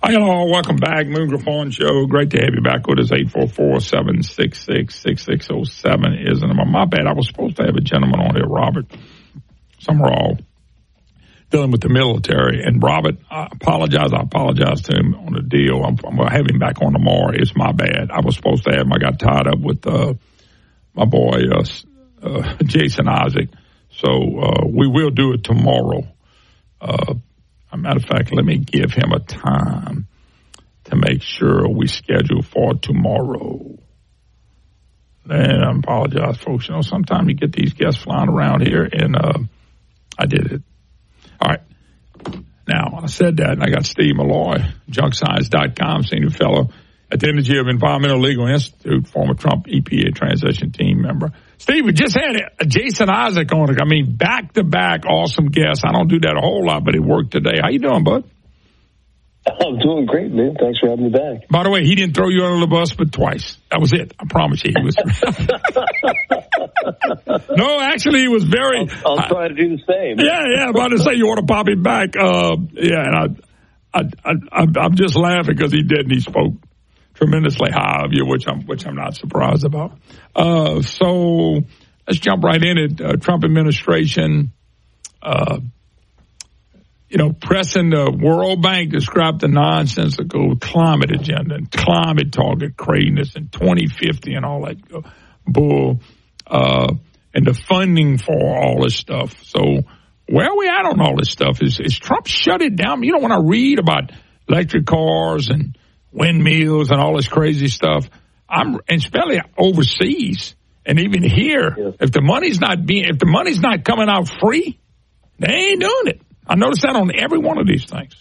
Hi, hello. Welcome back. Moon Griffon Show. Great to have you back with us. 844-766-6607 is the number. My bad. I was supposed to have a gentleman on here, Robert Summerall, dealing with the military. And Robert, I apologize to him on the deal. I'm going to have him back on tomorrow. It's my bad. I was supposed to have him. I got tied up with my boy, Jason Isaac. So we will do it tomorrow. As a matter of fact, let me give him a time to make sure we schedule for tomorrow. And I apologize, folks. You know, sometimes you get these guests flying around here, and I did it. All right. Now, I said that, and I got Steve Malloy, junkscience.com, senior fellow at the Energy of Environmental Legal Institute, former Trump EPA transition team member. Steve, we just had Jason Isaac on it. I mean, back-to-back awesome guests. I don't do that a whole lot, but it worked today. How you doing, bud? I'm doing great, man. Thanks for having me back. By the way, he didn't throw you under the bus but twice. That was it. I promise you. He was. No, actually, he was very. I'll try to do the same. Yeah. About to say you want to pop him back. And I'm just laughing because he did, and he spoke tremendously high of you, which I'm not surprised about. So let's jump right in it. Trump administration. Pressing the World Bank described the nonsensical climate agenda and climate target craziness in 2050 and all that bull, and the funding for all this stuff. So where are we at on all this stuff? Is Trump shut it down? You know, when I read about electric cars and windmills and all this crazy stuff, and especially overseas and even here, if the money's not coming out free, they ain't doing it. I noticed that on every one of these things.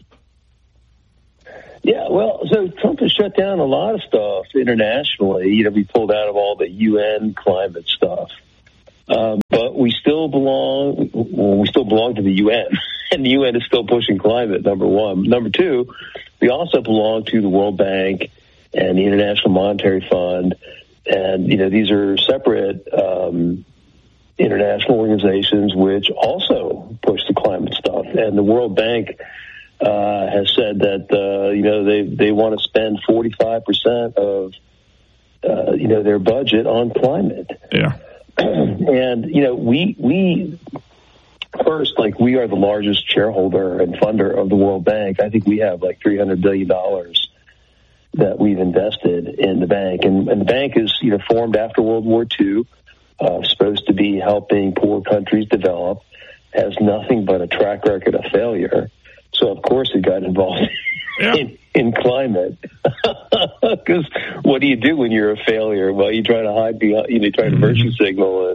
Yeah, well, so Trump has shut down a lot of stuff internationally. You know, we pulled out of all the UN climate stuff. But we still belong to the UN, and the UN is still pushing climate, number one. Number two, we also belong to the World Bank and the International Monetary Fund, and, you know, these are separate international organizations which also push the climate stuff. And the World Bank has said that, they want to spend 45% of, their budget on climate. Yeah. And, we first, we are the largest shareholder and funder of the World Bank. I think we have $300 billion that we've invested in the bank. And the bank is, formed after World War II, supposed to be helping poor countries develop, has nothing but a track record of failure. So, of course, it got involved in climate. Because what do you do when you're a failure? Well, you try to hide behind, you try to virtue signal,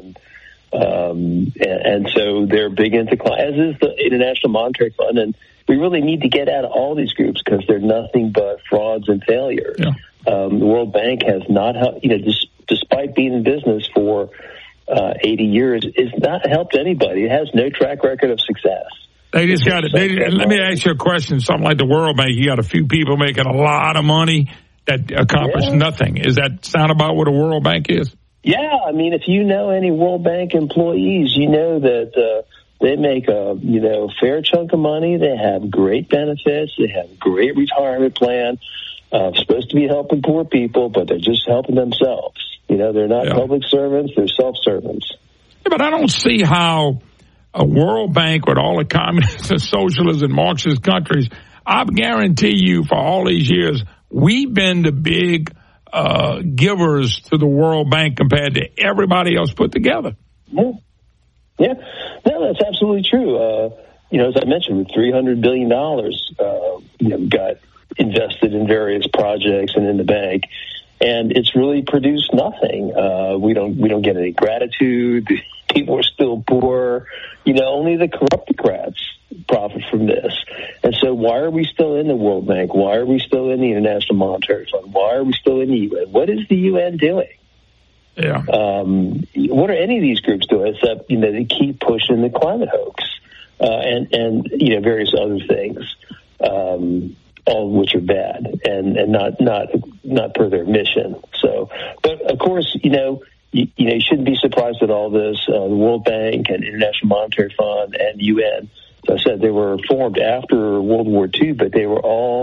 and so they're big into climate, as is the International Monetary Fund. And we really need to get out of all these groups because they're nothing but frauds and failures. Yeah. The World Bank has not helped, despite being in business for 80 years, it's not helped anybody. It has no track record of success. They just got it. Let me ask you a question. Something like the World Bank, you got a few people making a lot of money that accomplish nothing. Is that sound about what a World Bank is? Yeah, I mean, if you know any World Bank employees, you know that they make a fair chunk of money. They have great benefits. They have a great retirement plan. Supposed to be helping poor people, but they're just helping themselves. They're not public servants, they're self-servants. Yeah, but I don't see how a World Bank with all the communist and socialist and Marxist countries, I guarantee you for all these years, we've been the big givers to the World Bank compared to everybody else put together. Yeah. No, that's absolutely true. As I mentioned, with $300 billion got invested in various projects and in the bank. And it's really produced nothing. We don't get any gratitude. People are still poor. Only the corruptocrats profit from this. And so why are we still in the World Bank? Why are we still in the International Monetary Fund? Why are we still in the UN? What is the UN doing? Yeah. What are any of these groups doing except, they keep pushing the climate hoax and various other things. All of which are bad and not per their mission. So, but of course, you shouldn't be surprised at all this. The World Bank and International Monetary Fund and UN, as I said, they were formed after World War II, but they were all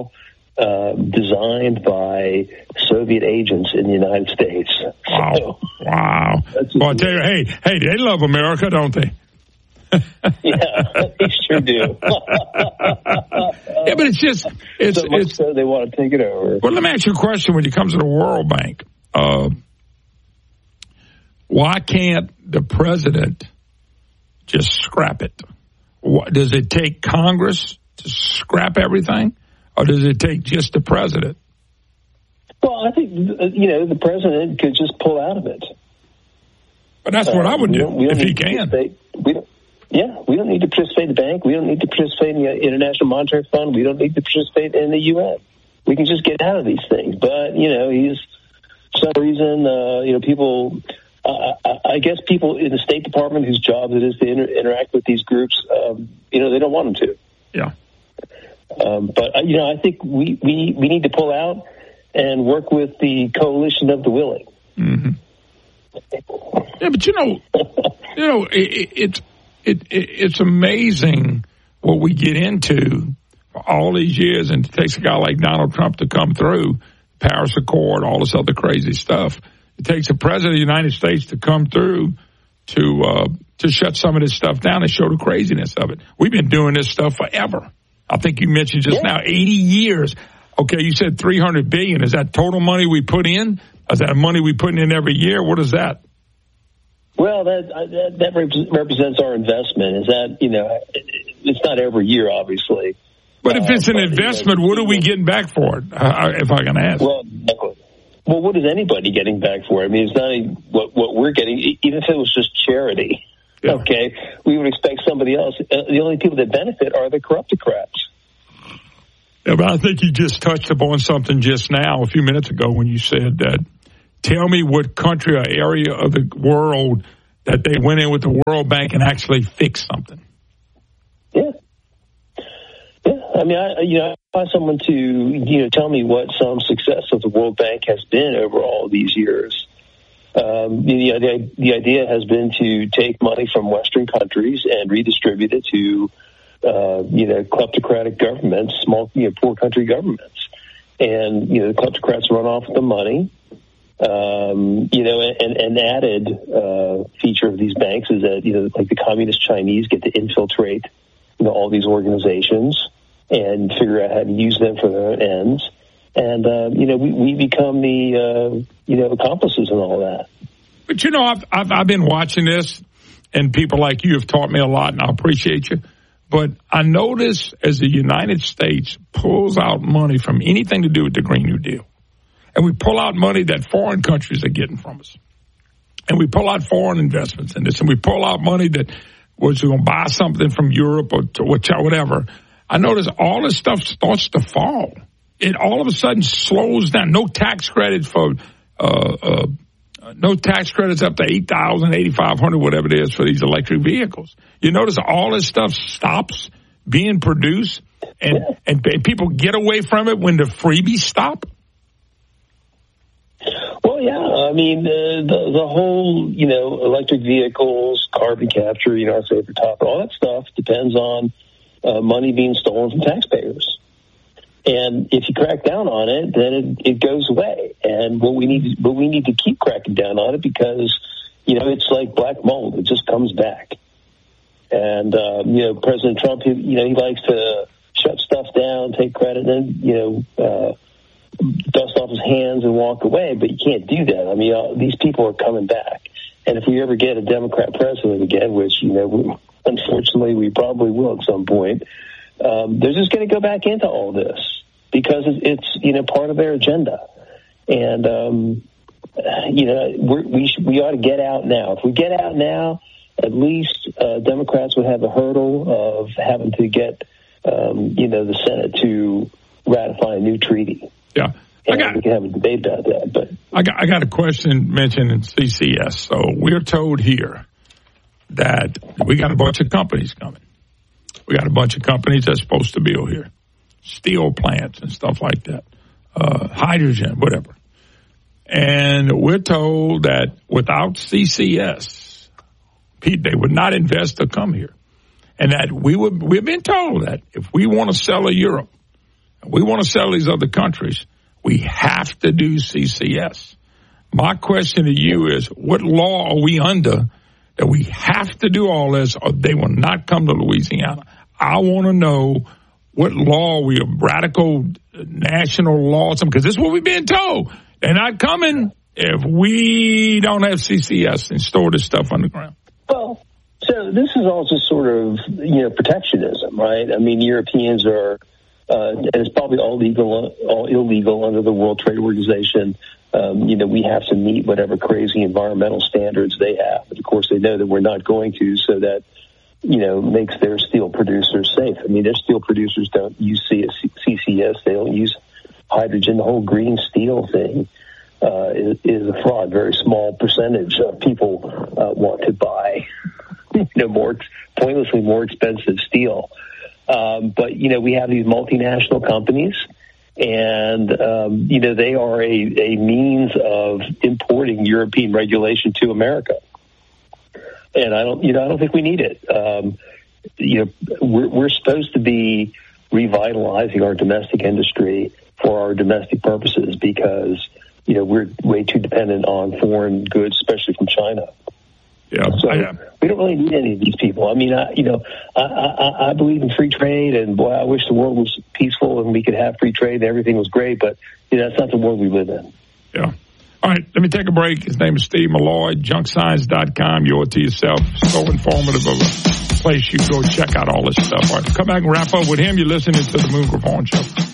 designed by Soviet agents in the United States. Wow. So, wow. Well, I tell you, hey, they love America, don't they? Yeah, they sure do. Yeah, but it's so much so they want to take it over. Well, let me ask you a question when it comes to the World Bank. Why can't the president just scrap it? Does it take Congress to scrap everything, or does it take just the president? Well, I think, the president could just pull out of it. But that's what I would do if he can. We don't need to participate in the bank. We don't need to participate in the International Monetary Fund. We don't need to participate in the UN. We can just get out of these things. But, he's, for some reason, people, I guess people in the State Department whose job it is to interact with these groups, they don't want them to. Yeah. But, I think we need to pull out and work with the coalition of the willing. Mm-hmm. Yeah, but it's amazing what we get into for all these years, and it takes a guy like Donald Trump to come through, Paris Accord, all this other crazy stuff. It takes a president of the United States to come through to shut some of this stuff down and show the craziness of it. We've been doing this stuff forever. I think you mentioned just now 80 years. Okay, you said $300 billion. Is that total money we put in? Is that money we put in every year? What is that? Well, that represents our investment. Is that, it's not every year, obviously. But if it's an investment, what are we getting back for it, if I can ask? Well, what is anybody getting back for it? I mean, it's not what we're getting, even if it was just charity. Yeah. Okay, we would expect somebody else. The only people that benefit are the corruptocrats. Yeah, but I think you just touched upon something just now, a few minutes ago, when you said that, tell me what country or area of the world that they went in with the World Bank and actually fixed something. Yeah. I mean, I want someone to, tell me what some success of the World Bank has been over all these years. The idea has been to take money from Western countries and redistribute it to, kleptocratic governments, small, poor country governments. And, the kleptocrats run off with the money. An added feature of these banks is that, like the communist Chinese get to infiltrate, all these organizations and figure out how to use them for their own ends. And, we become the, accomplices in all that. But, I've been watching this, and people like you have taught me a lot, and I appreciate you. But I notice as the United States pulls out money from anything to do with the Green New Deal, and we pull out money that foreign countries are getting from us, and we pull out foreign investments in this, and we pull out money that was going to buy something from Europe or whatever, I notice all this stuff starts to fall. It all of a sudden slows down. No tax credits for no tax credits up to $8,000, $8,500, whatever it is for these electric vehicles. You notice all this stuff stops being produced, and people get away from it when the freebies stop. Well, yeah. I mean, the whole, electric vehicles, carbon capture, our favorite topic, all that stuff depends on money being stolen from taxpayers. And if you crack down on it, then it goes away. And we need to keep cracking down on it because, it's like black mold. It just comes back. And, President Trump, he likes to shut stuff down, take credit, and then, dust off his hands and walk away. But you can't do that. I mean, these people are coming back. And if we ever get a Democrat president again, which, unfortunately we probably will at some point, they're just going to go back into all this because it's part of their agenda. And, we ought to get out now. If we get out now, at least Democrats would have a hurdle of having to get, the Senate to ratify a new treaty. Yeah. We can have a debate about that. But I got a question mentioned in CCS. So we're told here that we got a bunch of companies coming. We got a bunch of companies that's supposed to build here, steel plants and stuff like that, hydrogen, whatever. And we're told that without CCS, they would not invest to come here. And that we've been told that if we want to sell to Europe, we want to sell these other countries, we have to do CCS. My question to you is, what law are we under that we have to do all this, or they will not come to Louisiana? I want to know what law we have, radical national law, because this is what we've been told. They're not coming if we don't have CCS and store this stuff underground. Well, so this is also sort of, protectionism, right? I mean, Europeans are, and it's probably all illegal under the World Trade Organization. We have to meet whatever crazy environmental standards they have. But of course, they know that we're not going to, so that, makes their steel producers safe. I mean, their steel producers don't use CCS. They don't use hydrogen. The whole green steel thing is a fraud. Very small percentage of people want to buy, pointlessly more expensive steel. But we have these multinational companies, and they are a means of importing European regulation to America. And I don't think we need it. We're supposed to be revitalizing our domestic industry for our domestic purposes because, we're way too dependent on foreign goods, especially from China. Yeah. So we don't really need any of these people. I mean, I believe in free trade, and boy, I wish the world was peaceful and we could have free trade and everything was great, but that's not the world we live in. Yeah. All right, let me take a break. His name is Steve Milloy, junkscience.com. You owe it to yourself. So informative of a place you go check out all this stuff. All right, come back and wrap up with him. You're listening to the Moon Griffon Show.